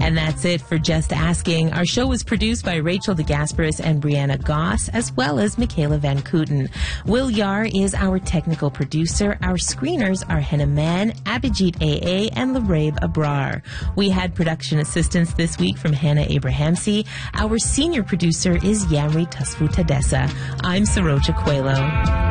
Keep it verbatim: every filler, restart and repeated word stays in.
And that's it for Just Asking. Our show was produced by Rachel DeGasperis and Brianna Goss, as well as Michaela Van Kooten. Will Yar is our technical producer. Our screeners are Henna Man, Abhijit A A, and Larabe Abrar. We had production assistance this week from Hannah Abrahamsi. Our senior producer is Yamri Tasfu Tadessa. I'm Saroja Coelho.